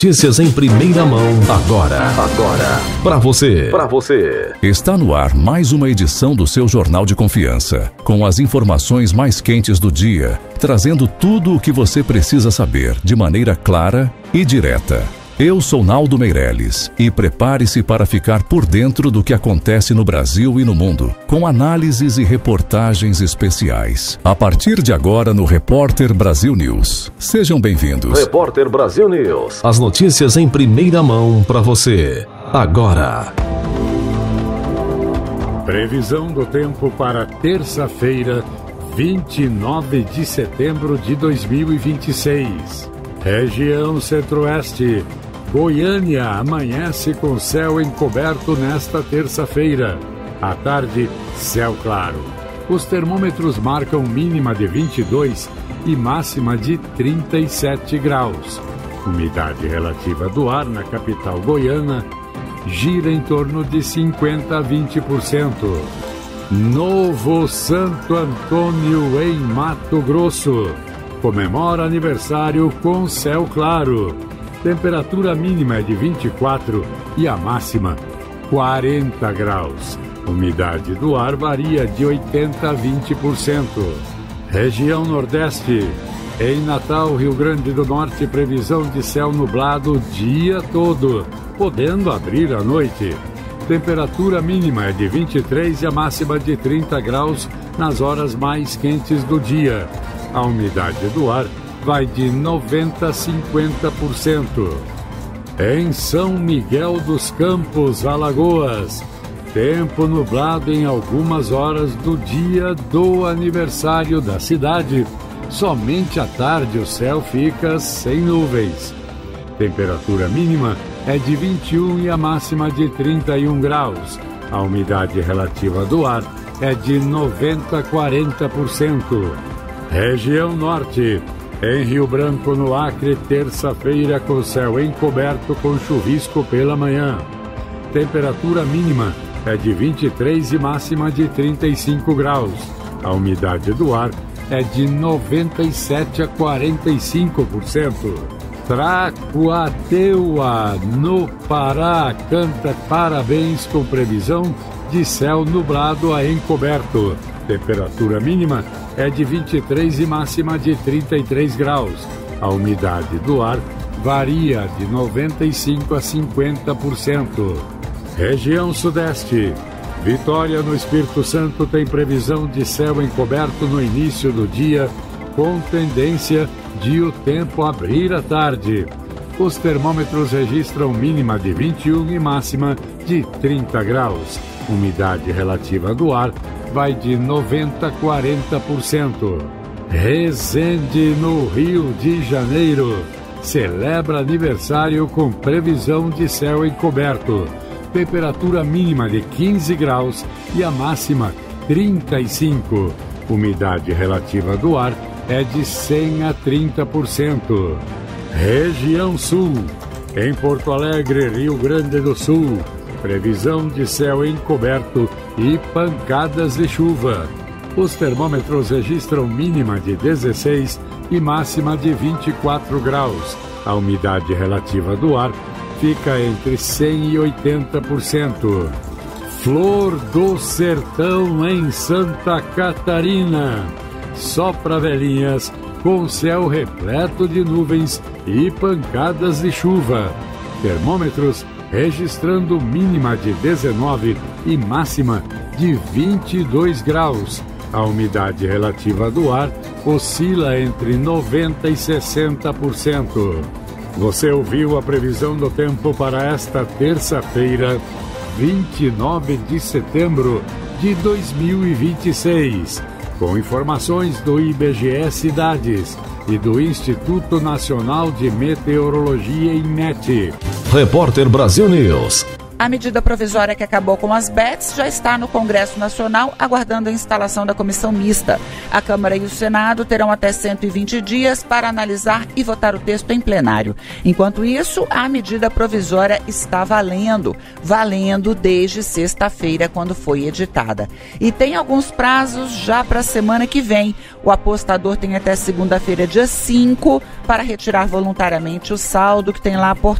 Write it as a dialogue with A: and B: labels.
A: Notícias em primeira mão, agora. Para você.
B: Está no ar mais uma edição do seu Jornal de Confiança, com as informações mais quentes do dia, trazendo tudo o que você precisa saber, de maneira clara e direta. Eu sou Naldo Meirelles e prepare-se para ficar por dentro do que acontece no Brasil e no mundo, com análises e reportagens especiais. A partir de agora no Repórter Brasil News. Sejam bem-vindos.
A: Repórter Brasil News. As notícias em primeira mão para você. Agora.
C: Previsão do tempo para terça-feira, 29 de setembro de 2026. Região Centro-Oeste. Goiânia amanhece com céu encoberto nesta terça-feira. À tarde, céu claro. Os termômetros marcam mínima de 22 e máxima de 37 graus. Umidade relativa do ar na capital goiana gira em torno de 50% a 20%. Novo Santo Antônio, em Mato Grosso, comemora aniversário com céu claro. Temperatura mínima é de 24 e a máxima 40 graus. Umidade do ar varia de 80% a 20%. Região Nordeste. Em Natal, Rio Grande do Norte, previsão de céu nublado o dia todo, podendo abrir à noite. Temperatura mínima é de 23 e a máxima de 30 graus nas horas mais quentes do dia. A umidade do ar vai de 90% a 50%. Em São Miguel dos Campos, Alagoas, tempo nublado em algumas horas do dia do aniversário da cidade. Somente à tarde o céu fica sem nuvens. Temperatura mínima é de 21 e a máxima de 31 graus. A umidade relativa do ar é de 90% a 40%. Região Norte. Em Rio Branco, no Acre, terça-feira com céu encoberto com chuvisco pela manhã. Temperatura mínima é de 23 e máxima de 35 graus. A umidade do ar é de 97% a 45%. Tracuateua, no Pará, canta parabéns com previsão de céu nublado a encoberto. Temperatura mínima é de 23 e máxima de 33 graus. A umidade do ar varia de 95% a 50%. Região Sudeste. Vitória, no Espírito Santo, tem previsão de céu encoberto no início do dia, com tendência de o tempo abrir à tarde. Os termômetros registram mínima de 21 e máxima de 30 graus. Umidade relativa do ar vai de 90% a 40%. Resende, no Rio de Janeiro, celebra aniversário com previsão de céu encoberto. Temperatura mínima de 15 graus e a máxima 35. Umidade relativa do ar é de 100% a 30%. Região Sul. Em Porto Alegre, Rio Grande do Sul, previsão de céu encoberto e pancadas de chuva. Os termômetros registram mínima de 16 e máxima de 24 graus. A umidade relativa do ar fica entre 100% e 80%. Flor do Sertão, em Santa Catarina. Só para velhinhas, com céu repleto de nuvens e pancadas de chuva. Termômetros registrando mínima de 19 e máxima de 22 graus. A umidade relativa do ar oscila entre 90% e 60%. Você ouviu a previsão do tempo para esta terça-feira, 29 de setembro de 2026, com informações do IBGE Cidades e do Instituto Nacional de Meteorologia, INMET.
A: Repórter Brasil News.
D: A medida provisória que acabou com as bets já está no Congresso Nacional, aguardando a instalação da comissão mista. A Câmara e o Senado terão até 120 dias para analisar e votar o texto em plenário. Enquanto isso, a medida provisória está valendo desde sexta-feira, quando foi editada. E tem alguns prazos já para a semana que vem. O apostador tem até segunda-feira, dia 5, para retirar voluntariamente o saldo que tem lá por